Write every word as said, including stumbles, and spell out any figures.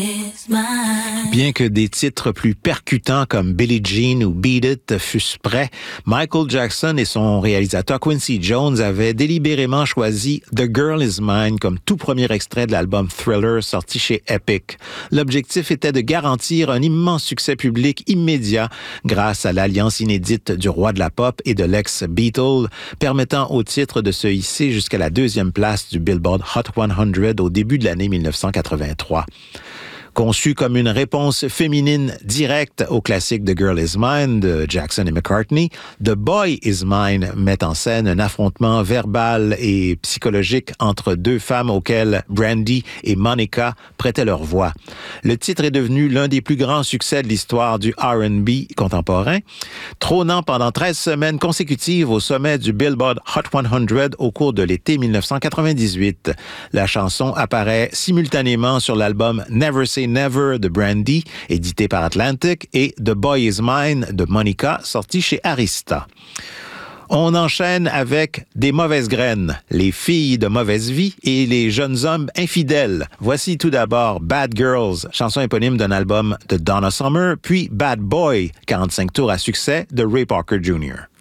Bien que des titres plus percutants comme Billie Jean ou Beat It fussent prêts, Michael Jackson et son réalisateur Quincy Jones avaient délibérément choisi The Girl Is Mine comme tout premier extrait de l'album Thriller sorti chez Epic. L'objectif était de garantir un immense succès public immédiat grâce à l'alliance inédite du roi de la pop et de l'ex-Beatle, permettant au titre de se hisser jusqu'à la deuxième place du Billboard Hot cent au début de l'année dix-neuf cent quatre-vingt-trois. Conçu comme une réponse féminine directe au classique The Girl Is Mine de Jackson et McCartney, The Boy Is Mine met en scène un affrontement verbal et psychologique entre deux femmes auxquelles Brandy et Monica prêtaient leur voix. Le titre est devenu l'un des plus grands succès de l'histoire du R and B contemporain, trônant pendant treize semaines consécutives au sommet du Billboard Hot cent au cours de l'été dix-neuf cent quatre-vingt-dix-huit. La chanson apparaît simultanément sur l'album Never Say Never de Brandy, édité par Atlantic, et The Boy Is Mine de Monica, sorti chez Arista. On enchaîne avec Des mauvaises graines, les filles de mauvaise vie et les jeunes hommes infidèles. Voici tout d'abord Bad Girls, chanson éponyme d'un album de Donna Summer, puis Bad Boy, quarante-cinq tours à succès de Ray Parker junior